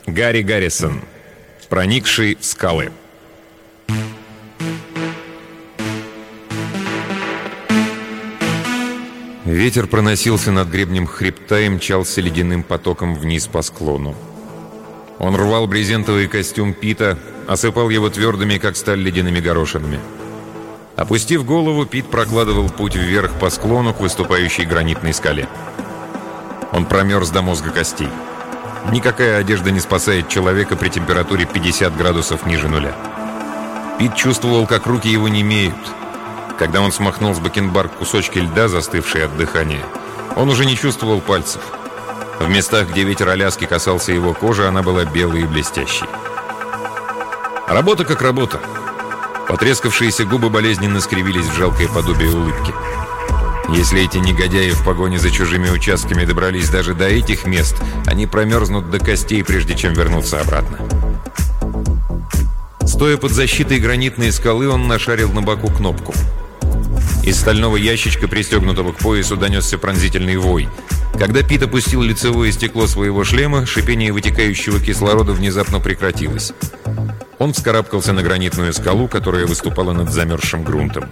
Гарри Гаррисон. Проникший в скалы. Ветер проносился над гребнем хребта и мчался ледяным потоком вниз по склону. Он рвал брезентовый костюм Пита, осыпал его твердыми, как сталь, ледяными горошинами. Опустив голову, Пит прокладывал путь вверх по склону к выступающей гранитной скале. Он промерз до мозга костей. Никакая одежда не спасает человека при температуре 50 градусов ниже нуля. Пит чувствовал, как руки его немеют. Когда он смахнул с бакенбард кусочки льда, застывшие от дыхания, он уже не чувствовал пальцев. В местах, где ветер Аляски касался его кожи, она была белой и блестящей. Работа как работа. Потрескавшиеся губы болезненно скривились в жалкое подобие улыбки. Если эти негодяи в погоне за чужими участками добрались даже до этих мест, они промерзнут до костей, прежде чем вернуться обратно. Стоя под защитой гранитной скалы, он нашарил на боку кнопку. Из стального ящичка, пристегнутого к поясу, донесся пронзительный вой. Когда Пит опустил лицевое стекло своего шлема, шипение вытекающего кислорода внезапно прекратилось. Он вскарабкался на гранитную скалу, которая выступала над замерзшим грунтом.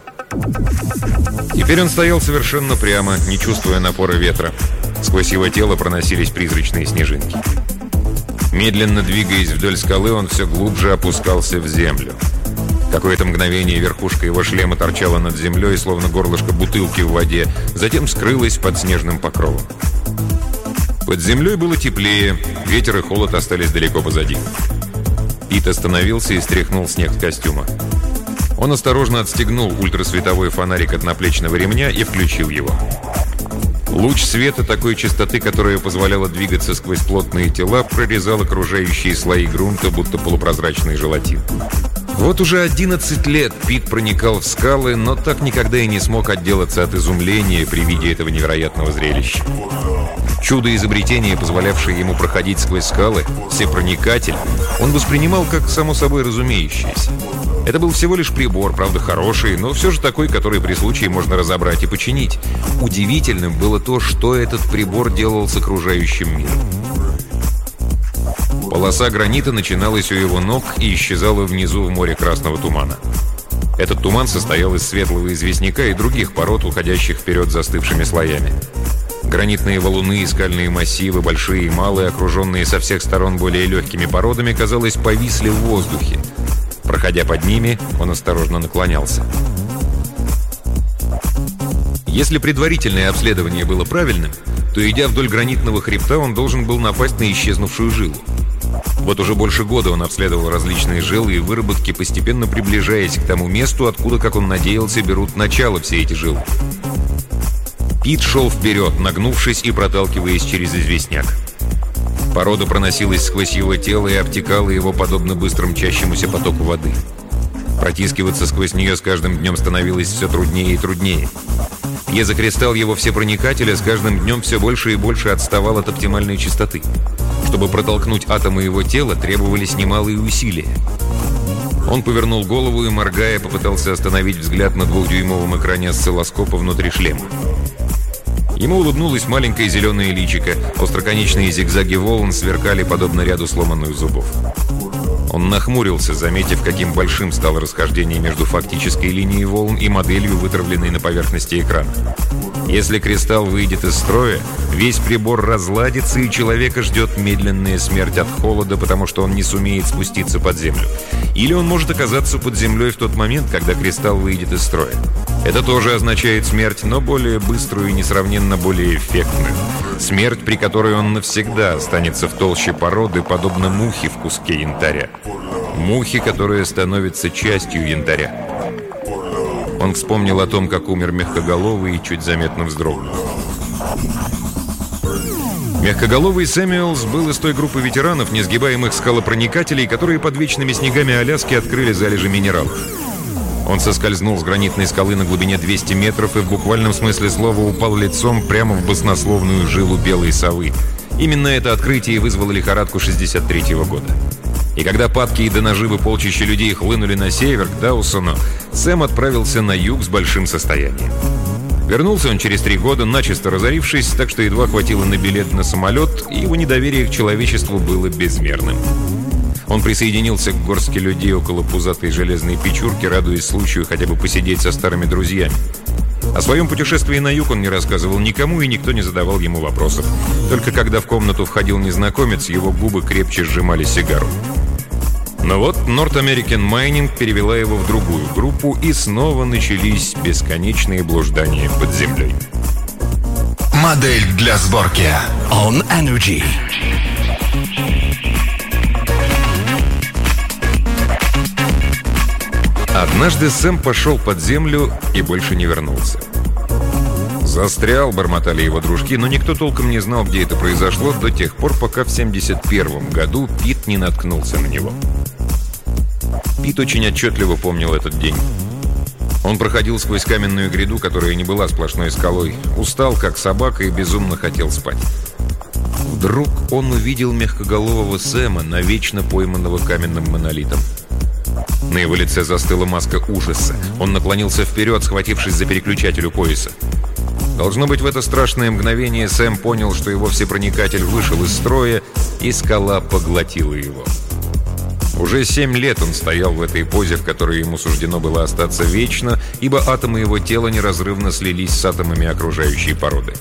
Теперь он стоял совершенно прямо, не чувствуя напора ветра. Сквозь его тело проносились призрачные снежинки. Медленно двигаясь вдоль скалы, он все глубже опускался в землю. Какое-то мгновение верхушка его шлема торчала над землей, словно горлышко бутылки в воде, затем скрылась под снежным покровом. Под землей было теплее, ветер и холод остались далеко позади. Пит остановился и стряхнул снег с костюма. Он осторожно отстегнул ультрасветовой фонарик от наплечного ремня и включил его. Луч света такой частоты, которая позволяла двигаться сквозь плотные тела, прорезал окружающие слои грунта, будто полупрозрачный желатин. Вот уже 11 лет Пит проникал в скалы, но так никогда и не смог отделаться от изумления при виде этого невероятного зрелища. Чудо изобретения, позволявшее ему проходить сквозь скалы, всепроникатель, он воспринимал как само собой разумеющееся. Это был всего лишь прибор, правда хороший, но все же такой, который при случае можно разобрать и починить. Удивительным было то, что этот прибор делал с окружающим миром. Полоса гранита начиналась у его ног и исчезала внизу в море красного тумана. Этот туман состоял из светлого известняка и других пород, уходящих вперед застывшими слоями. Гранитные валуны и скальные массивы, большие и малые, окруженные со всех сторон более легкими породами, казалось, повисли в воздухе. Проходя под ними, он осторожно наклонялся. Если предварительное обследование было правильным, то, идя вдоль гранитного хребта, он должен был напасть на исчезнувшую жилу. Вот уже больше года он обследовал различные жилы и выработки, постепенно приближаясь к тому месту, откуда, как он надеялся, берут начало все эти жилы. Пит шел вперед, нагнувшись и проталкиваясь через известняк. Порода проносилась сквозь его тело и обтекала его, подобно быстро мчащемуся потоку воды. Протискиваться сквозь нее с каждым днем становилось все труднее и труднее. Пьезокристалл его всепроникателя с каждым днем все больше и больше отставал от оптимальной частоты. Чтобы протолкнуть атомы его тела, требовались немалые усилия. Он повернул голову и, моргая, попытался остановить взгляд на 2-дюймовом экране осциллоскопа внутри шлема. Ему улыбнулось маленькое зеленое личико, остроконечные зигзаги волн сверкали, подобно ряду сломанных зубов. Он нахмурился, заметив, каким большим стало расхождение между фактической линией волн и моделью, вытравленной на поверхности экрана. Если кристалл выйдет из строя, весь прибор разладится, и человека ждет медленная смерть от холода, потому что он не сумеет спуститься под землю. Или он может оказаться под землей в тот момент, когда кристалл выйдет из строя. Это тоже означает смерть, но более быструю и несравненно более эффектную. Смерть, при которой он навсегда останется в толще породы, подобно мухе в куске янтаря. Мухе, которая становится частью янтаря. Он вспомнил о том, как умер Мягкоголовый, и чуть заметно вздрогнул. Мягкоголовый Сэмюэлс был из той группы ветеранов, несгибаемых скалопроникателей, которые под вечными снегами Аляски открыли залежи минералов. Он соскользнул с гранитной скалы на глубине 200 метров и в буквальном смысле слова упал лицом прямо в баснословную жилу белой совы. Именно это открытие вызвало лихорадку 63-го года. И когда падки до наживы полчища людей хлынули на север, к Даусону, Сэм отправился на юг с большим состоянием. Вернулся он через 3 года, начисто разорившись, так что едва хватило на билет на самолет, и его недоверие к человечеству было безмерным. Он присоединился к горстке людей около пузатой железной печурки, радуясь случаю хотя бы посидеть со старыми друзьями. О своем путешествии на юг он не рассказывал никому, и никто не задавал ему вопросов. Только когда в комнату входил незнакомец, его губы крепче сжимали сигару. Но вот North American Mining перевела его в другую группу, и снова начались бесконечные блуждания под землей. Модель для сборки On Energy. Однажды Сэм пошел под землю и больше не вернулся. «Застрял», — бормотали его дружки, но никто толком не знал, где это произошло, до тех пор, пока в 1971 году Пит не наткнулся на него. Пит очень отчетливо помнил этот день. Он проходил сквозь каменную гряду, которая не была сплошной скалой, устал, как собака, и безумно хотел спать. Вдруг он увидел мягкоголового Сэма, навечно пойманного каменным монолитом. На его лице застыла маска ужаса. Он наклонился вперед, схватившись за переключатель у пояса. Должно быть, в это страшное мгновение Сэм понял, что его всепроникатель вышел из строя, и скала поглотила его. Уже 7 лет он стоял в этой позе, в которой ему суждено было остаться вечно, ибо атомы его тела неразрывно слились с атомами окружающей породы.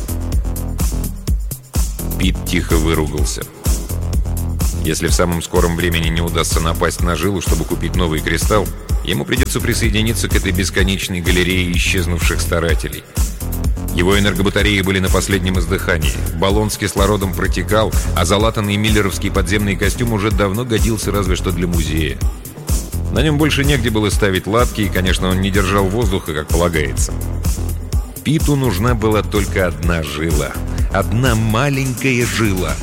Пит тихо выругался. Если в самом скором времени не удастся напасть на жилу, чтобы купить новый кристалл, ему придется присоединиться к этой бесконечной галерее исчезнувших старателей. Его энергобатареи были на последнем издыхании. Баллон с кислородом протекал, а залатанный миллеровский подземный костюм уже давно годился разве что для музея. На нем больше негде было ставить латки, и, конечно, он не держал воздуха, как полагается. Питу нужна была только одна жила. Одна маленькая жила.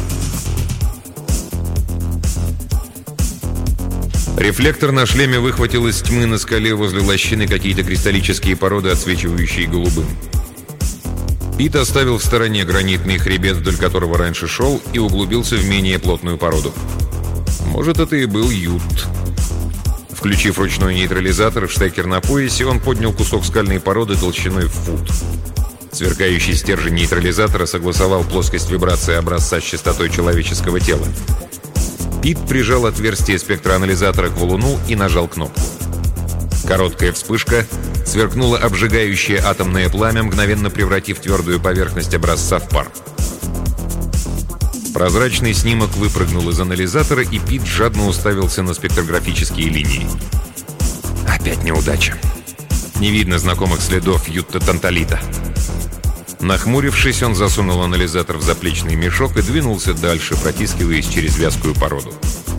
Рефлектор на шлеме выхватил из тьмы на скале возле лощины какие-то кристаллические породы, отсвечивающие голубым. Пит оставил в стороне гранитный хребет, вдоль которого раньше шел, и углубился в менее плотную породу. Может, это и был ют. Включив ручной нейтрализатор в штекер на поясе, он поднял кусок скальной породы толщиной в фут. Сверкающий стержень нейтрализатора согласовал плоскость вибрации образца с частотой человеческого тела. Пит прижал отверстие спектраанализатора к валуну и нажал кнопку. Короткая вспышка, сверкнуло обжигающее атомное пламя, мгновенно превратив твердую поверхность образца в пар. Прозрачный снимок выпрыгнул из анализатора, и Пит жадно уставился на спектрографические линии. Опять неудача. Не видно знакомых следов ютта-танталита. Нахмурившись, он засунул анализатор в заплечный мешок и двинулся дальше, протискиваясь через вязкую породу.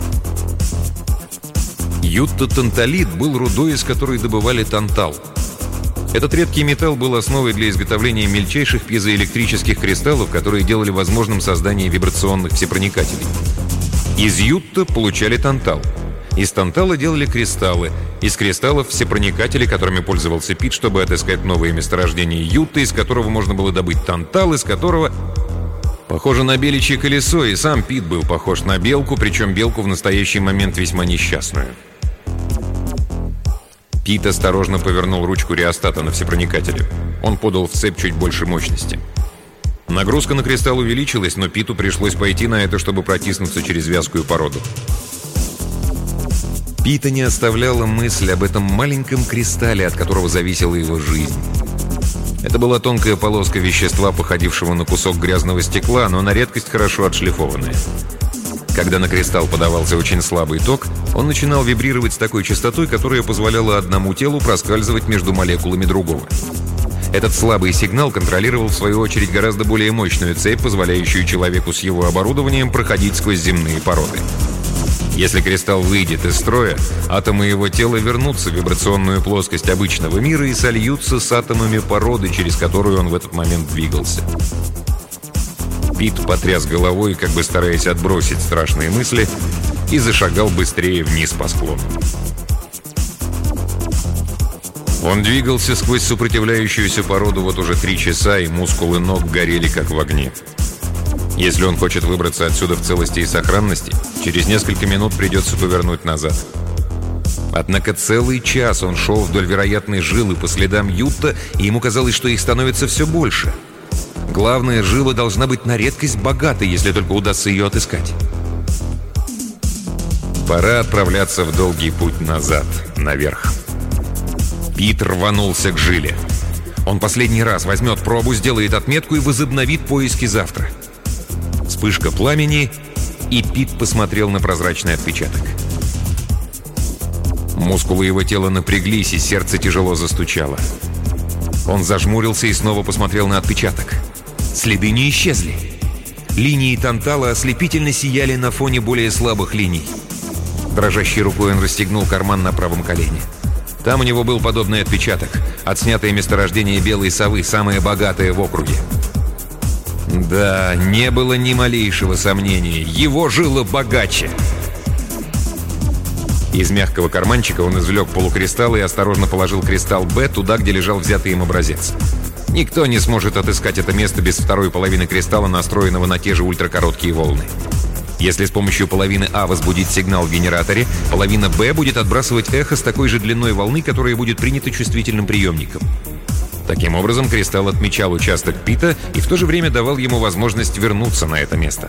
Ютта-танталит был рудой, из которой добывали тантал. Этот редкий металл был основой для изготовления мельчайших пьезоэлектрических кристаллов, которые делали возможным создание вибрационных всепроникателей. Из ютта получали тантал. Из тантала делали кристаллы. Из кристаллов всепроникатели, которыми пользовался Пит, чтобы отыскать новые месторождения ютта, из которого можно было добыть тантал, из которого... Похоже на беличье колесо, и сам Пит был похож на белку, причем белку в настоящий момент весьма несчастную. Пит осторожно повернул ручку реостата на всепроникателе. Он подал в цепь чуть больше мощности. Нагрузка на кристалл увеличилась, но Питу пришлось пойти на это, чтобы протиснуться через вязкую породу. Пита не оставляла мысль об этом маленьком кристалле, от которого зависела его жизнь. Это была тонкая полоска вещества, походившего на кусок грязного стекла, но на редкость хорошо отшлифованная. Когда на кристалл подавался очень слабый ток, он начинал вибрировать с такой частотой, которая позволяла одному телу проскальзывать между молекулами другого. Этот слабый сигнал контролировал, в свою очередь, гораздо более мощную цепь, позволяющую человеку с его оборудованием проходить сквозь земные породы. Если кристалл выйдет из строя, атомы его тела вернутся в вибрационную плоскость обычного мира и сольются с атомами породы, через которую он в этот момент двигался. Пит потряс головой, как бы стараясь отбросить страшные мысли, и зашагал быстрее вниз по склону. Он двигался сквозь сопротивляющуюся породу вот уже 3 часа, и мускулы ног горели, как в огне. Если он хочет выбраться отсюда в целости и сохранности, через несколько минут придется повернуть назад. Однако целый час он шел вдоль вероятной жилы по следам Ютта, и ему казалось, что их становится все больше. Главная жила должна быть на редкость богатой, если только удастся ее отыскать. Пора отправляться в долгий путь назад, наверх. Пит рванулся к жиле. Он последний раз возьмет пробу, сделает отметку и возобновит поиски завтра. Вспышка пламени, и Пит посмотрел на прозрачный отпечаток. Мускулы его тела напряглись, и сердце тяжело застучало. Он зажмурился и снова посмотрел на отпечаток. Следы не исчезли. Линии тантала ослепительно сияли на фоне более слабых линий. Дрожащей рукой он расстегнул карман на правом колене. Там у него был подобный отпечаток. Отснятое месторождение белой совы, самое богатое в округе. Да, не было ни малейшего сомнения. Его жила богаче. Из мягкого карманчика он извлек полукристалл и осторожно положил кристалл Б туда, где лежал взятый им образец. Никто не сможет отыскать это место без второй половины кристалла, настроенного на те же ультракороткие волны. Если с помощью половины А возбудить сигнал в генераторе, половина Б будет отбрасывать эхо с такой же длиной волны, которая будет принята чувствительным приемником. Таким образом, кристалл отмечал участок Пита и в то же время давал ему возможность вернуться на это место.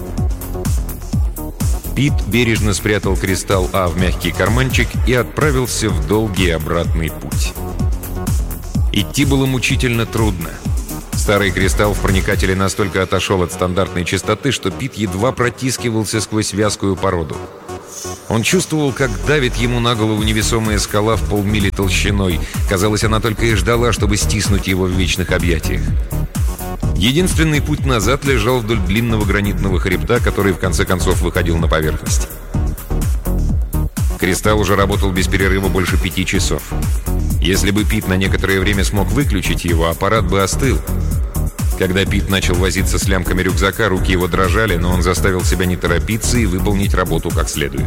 Пит бережно спрятал кристалл А в мягкий карманчик и отправился в долгий обратный путь. Идти было мучительно трудно. Старый кристалл в проникателе настолько отошел от стандартной частоты, что Пит едва протискивался сквозь вязкую породу. Он чувствовал, как давит ему на голову невесомая скала в полмили толщиной. Казалось, она только и ждала, чтобы стиснуть его в вечных объятиях. Единственный путь назад лежал вдоль длинного гранитного хребта, который в конце концов выходил на поверхность. Кристалл уже работал без перерыва больше 5 часов. Если бы Пит на некоторое время смог выключить его, аппарат бы остыл. Когда Пит начал возиться с лямками рюкзака, руки его дрожали, но он заставил себя не торопиться и выполнить работу как следует.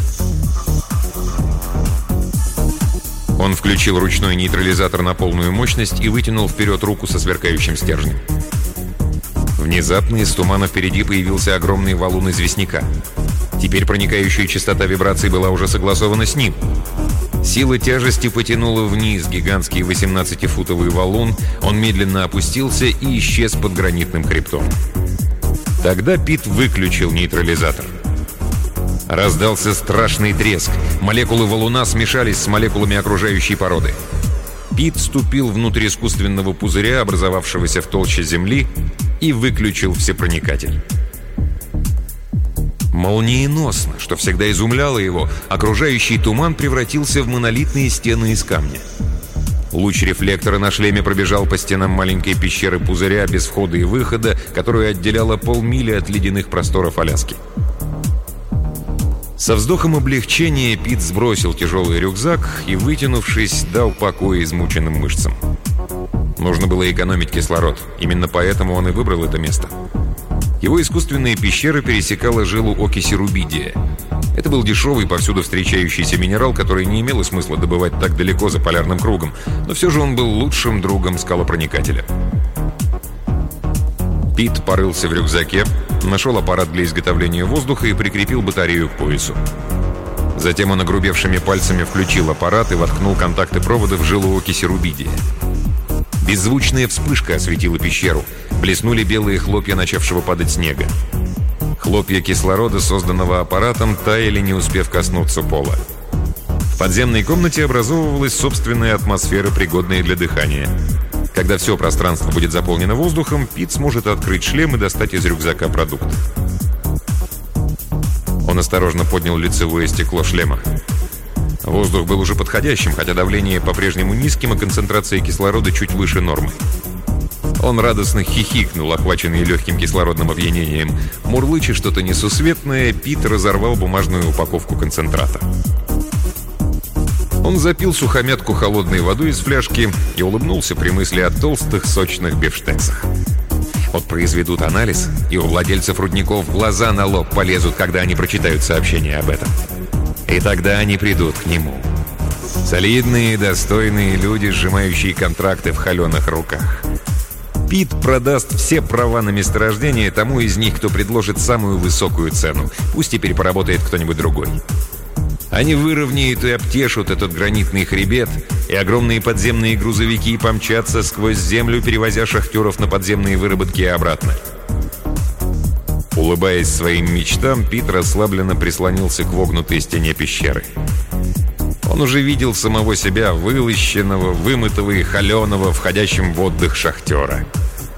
Он включил ручной нейтрализатор на полную мощность и вытянул вперед руку со сверкающим стержнем. Внезапно из тумана впереди появился огромный валун известняка. Теперь проникающая частота вибраций была уже согласована с ним. Сила тяжести потянула вниз гигантский 18-футовый валун, он медленно опустился и исчез под гранитным хребтом. Тогда Пит выключил нейтрализатор. Раздался страшный треск. Молекулы валуна смешались с молекулами окружающей породы. Пит ступил внутрь искусственного пузыря, образовавшегося в толще земли, и выключил всепроникатель. Молниеносно, что всегда изумляло его, окружающий туман превратился в монолитные стены из камня. Луч рефлектора на шлеме пробежал по стенам маленькой пещеры пузыря без входа и выхода, которую отделяла полмили от ледяных просторов Аляски. Со вздохом облегчения Пит сбросил тяжелый рюкзак и, вытянувшись, дал покой измученным мышцам. Нужно было экономить кислород. Именно поэтому он и выбрал это место. Его искусственная пещера пересекала жилу окиси рубидия. Это был дешевый, повсюду встречающийся минерал, который не имело смысла добывать так далеко за полярным кругом, но все же он был лучшим другом скалопроникателя. Пит порылся в рюкзаке, нашел аппарат для изготовления воздуха и прикрепил батарею к поясу. Затем он огрубевшими пальцами включил аппарат и воткнул контакты провода в жилу окиси рубидия. Беззвучная вспышка осветила пещеру. Блеснули белые хлопья начавшего падать снега. Хлопья кислорода, созданного аппаратом, таяли, не успев коснуться пола. В подземной комнате образовывалась собственная атмосфера, пригодная для дыхания. Когда все пространство будет заполнено воздухом, Пит сможет открыть шлем и достать из рюкзака продукты. Он осторожно поднял лицевое стекло шлема. Воздух был уже подходящим, хотя давление по-прежнему низким, а концентрация кислорода чуть выше нормы. Он радостно хихикнул, охваченный легким кислородным опьянением. Мурлыча что-то несусветное, Пит разорвал бумажную упаковку концентрата. Он запил сухомятку холодной водой из фляжки и улыбнулся при мысли о толстых, сочных бифштексах. Вот произведут анализ, и у владельцев рудников глаза на лоб полезут, когда они прочитают сообщение об этом. И тогда они придут к нему. Солидные, достойные люди, сжимающие контракты в холеных руках. Пит продаст все права на месторождение тому из них, кто предложит самую высокую цену. Пусть теперь поработает кто-нибудь другой. Они выровняют и обтешут этот гранитный хребет, и огромные подземные грузовики помчатся сквозь землю, перевозя шахтеров на подземные выработки и обратно. Улыбаясь своим мечтам, Пит расслабленно прислонился к вогнутой стене пещеры. Он уже видел самого себя, вылощенного, вымытого и холеного, входящим в отдых шахтера.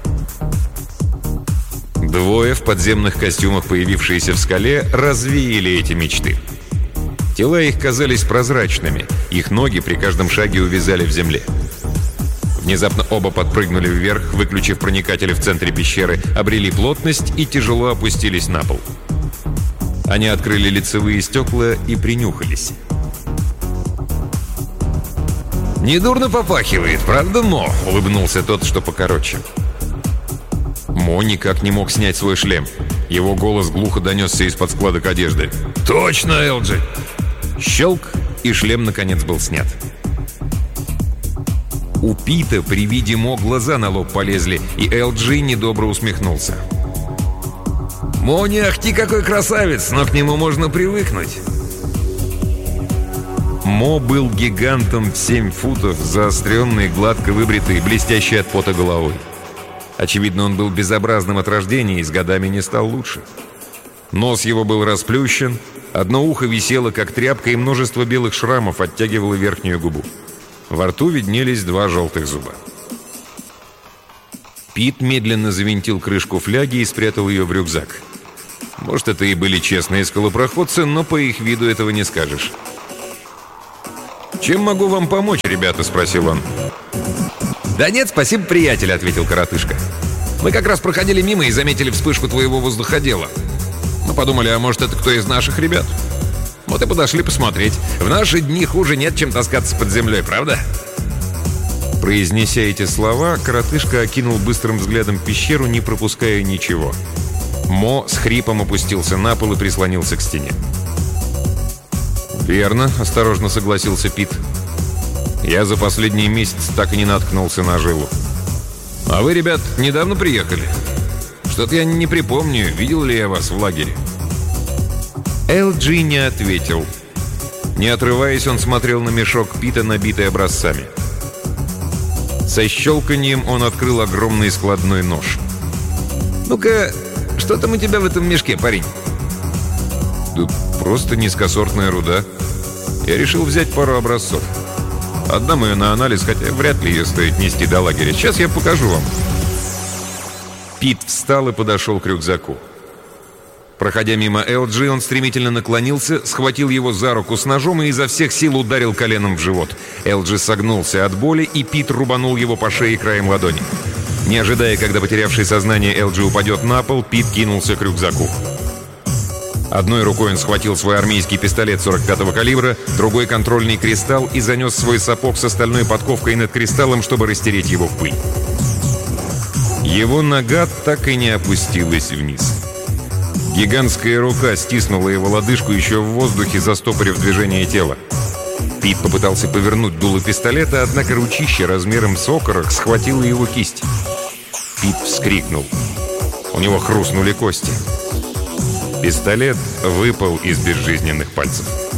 Двое в подземных костюмах, появившиеся в скале, развеяли эти мечты. Тела их казались прозрачными, их ноги при каждом шаге увязали в земле. Внезапно оба подпрыгнули вверх, выключив проникатели в центре пещеры, обрели плотность и тяжело опустились на пол. Они открыли лицевые стекла и принюхались. «Недурно попахивает, правда, Мо?» — улыбнулся тот, что покороче. Мо никак не мог снять свой шлем. Его голос глухо донесся из-под складок одежды. «Точно, Элджи!» Щелк, и шлем наконец был снят. У Пита при виде Мо глаза на лоб полезли, и Элджи недобро усмехнулся. «Мо не ахти какой красавец, но к нему можно привыкнуть!» Мо был гигантом в 7 футов, заостренный, гладко выбритый, блестящий от пота головой. Очевидно, он был безобразным от рождения и с годами не стал лучше. Нос его был расплющен, одно ухо висело, как тряпка, и множество белых шрамов оттягивало верхнюю губу. Во рту виднелись 2 желтых зуба. Пит медленно завинтил крышку фляги и спрятал ее в рюкзак. Может, это и были честные скалопроходцы, но по их виду этого не скажешь. «Чем могу вам помочь, ребята?» — спросил он. «Да нет, спасибо, приятель», — ответил коротышка. «Мы как раз проходили мимо и заметили вспышку твоего воздуходела. Мы подумали, а может, это кто из наших ребят? Вот и подошли посмотреть. В наши дни хуже нет, чем таскаться под землей, правда?» Произнеся эти слова, коротышка окинул быстрым взглядом пещеру, не пропуская ничего. Мо с хрипом опустился на пол и прислонился к стене. «Верно», — осторожно согласился Пит. «Я за последний месяц так и не наткнулся на жилу. А вы, ребят, недавно приехали? Что-то я не припомню, видел ли я вас в лагере». Элджи не ответил. Не отрываясь, он смотрел на мешок Пита, набитый образцами. Со щелканьем он открыл огромный складной нож. «Ну-ка, что там у тебя в этом мешке, парень?» «Да просто низкосортная руда. Я решил взять пару образцов. Отдам ее на анализ, хотя вряд ли ее стоит нести до лагеря. Сейчас я покажу вам». Пит встал и подошел к рюкзаку. Проходя мимо Элджи, он стремительно наклонился, схватил его за руку с ножом и изо всех сил ударил коленом в живот. Элджи согнулся от боли, и Пит рубанул его по шее краем ладони. Не ожидая, когда потерявший сознание Элджи упадет на пол, Пит кинулся к рюкзаку. Одной рукой он схватил свой армейский пистолет 45-го калибра, другой — контрольный кристалл, и занес свой сапог с остальной подковкой над кристаллом, чтобы растереть его в пыль. Его нога так и не опустилась вниз. Гигантская рука стиснула его лодыжку еще в воздухе, застопорив движение тела. Пит попытался повернуть дуло пистолета, однако ручище размером с окорок схватило его кисть. Пит вскрикнул. У него хрустнули кости. Пистолет выпал из безжизненных пальцев.